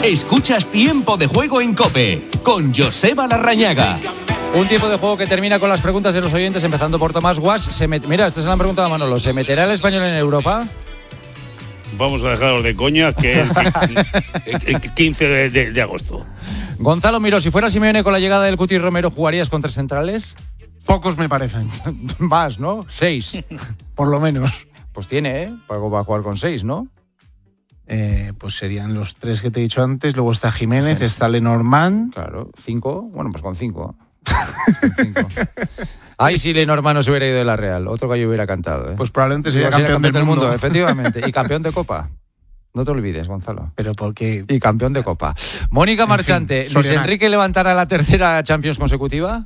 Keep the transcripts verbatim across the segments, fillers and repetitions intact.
Escuchas Tiempo de Juego en COPE con Joseba Larrañaga. Un tiempo de juego que termina con las preguntas de los oyentes, empezando por Tomás Guas. Se met... Mira, esta es la pregunta de Manolo. ¿Se meterá el Español en Europa? Vamos a dejarlos de coña, que el, el, el quince de, de, de agosto. Gonzalo Miró, si fuera Simeone con la llegada del Cuti Romero, ¿jugarías con tres centrales? Pocos me parecen. Más, ¿no? Seis. Por lo menos. Pues tiene, ¿eh? Para jugar con seis, ¿no? Eh, pues serían los tres que te he dicho antes. Luego está Jiménez, sí. Está Lenormand. Claro, cinco. Bueno, pues con cinco. cinco. Ay, si Lenormand no se hubiera ido de la Real. Otro gallo hubiera cantado, ¿eh? Pues probablemente sería, sería campeón, campeón del mundo. mundo. Efectivamente. Y campeón de Copa. No te olvides, Gonzalo. Pero porque... Y campeón de Copa. Mónica en Marchante, fin, ¿Luis Enrique levantará la tercera Champions consecutiva?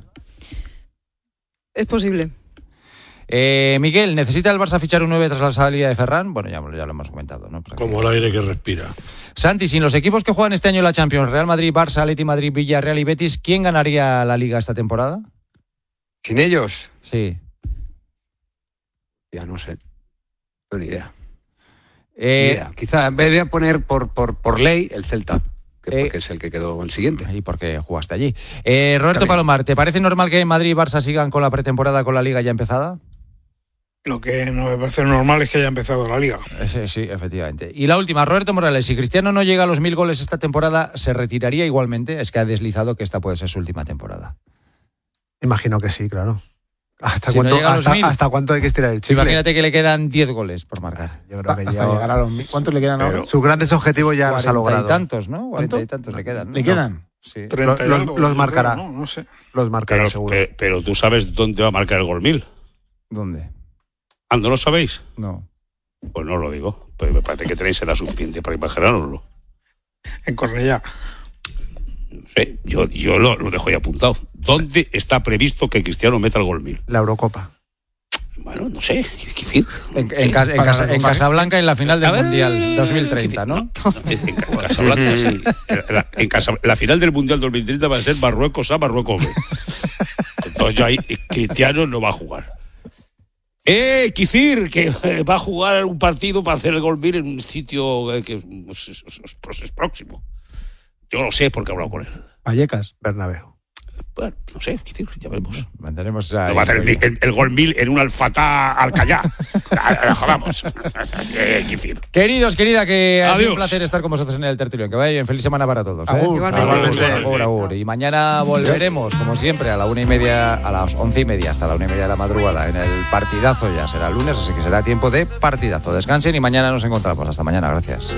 Es posible. Eh, Miguel, ¿necesita el Barça fichar un nueve tras la salida de Ferran? Bueno, ya, ya lo hemos comentado, ¿no? Como el aire que respira. Santi, sin los equipos que juegan este año en la Champions, Real Madrid, Barça, Atleti Madrid, Villarreal y Betis, ¿quién ganaría la Liga esta temporada? ¿Sin ellos? Sí. Ya no sé. No ni idea. Eh, ni idea. Quizá voy a poner por, por, por ley el Celta, que, eh, porque es el que quedó el siguiente. Y porque jugaste allí. Eh, Roberto Palomar, ¿te parece normal que Madrid y Barça sigan con la pretemporada con la Liga ya empezada? Lo que no me parece normal es que haya empezado la Liga. Sí, sí, efectivamente. Y la última, Roberto Morales, si Cristiano no llega a los mil goles esta temporada, ¿se retiraría igualmente? Es que ha deslizado que esta puede ser su última temporada. Imagino que sí, claro. ¿Hasta, si cuánto, no hasta, ¿Hasta cuánto hay que estirar el chicle? Imagínate que le quedan diez goles por marcar. Yo creo que hasta ya... llegar a los mil. ¿Cuántos le quedan ahora? Pero sus grandes objetivos ya los ha logrado. Cuarenta y tantos, ¿no? Cuarenta y tantos le quedan, ¿no? ¿Le quedan? Sí. Los, los, los marcará. No, no sé. Los marcará, pero, seguro. Pero, pero tú sabes dónde va a marcar el gol mil. ¿Dónde? ¿Ah, no lo sabéis? No. Pues no lo digo. Pues me parece que tenéis edad suficiente para imaginároslo. En Cornellá. No sé, yo, yo lo, lo dejo ahí apuntado. ¿Dónde está previsto que Cristiano meta el gol mil? La Eurocopa. Bueno, no sé, ¿qué decir? En, en, Cas, en, Casa, en Casablanca en la final del Mundial dos mil treinta, ¿no? no en, en Casablanca, sí. En la, en Casa, la final del Mundial dos mil treinta va a ser Marruecos A, Marruecos B. Entonces yo ahí, Cristiano no va a jugar. Eh, Kicir, que eh, va a jugar un partido para hacer el gol mil en un sitio eh, que pues, es, es, es próximo. Yo lo sé porque he hablado con él. Vallecas. Bernabéu. Bueno, no sé, Kicir, ya veremos. Mantenemos no va a hacer el, el, el gol mil en un Al-Fatah Alcayá. Jodamos. eh, Kicir. Queridos, querida, que ha Adiós. sido un placer estar con vosotros en el tertulión. Que vaya bien, feliz semana para todos. ¿eh? Agur. Igualmente. Agur, agur. Y mañana volveremos, como siempre, a la una y media, a las once y media, hasta la una y media de la madrugada, en el partidazo. Ya será el lunes, así que será tiempo de partidazo. Descansen y mañana nos encontramos. Hasta mañana, gracias.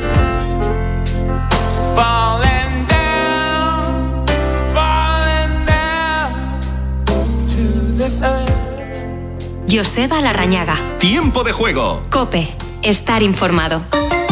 Joseba Larrañaga. Tiempo de juego. COPE. Estar informado.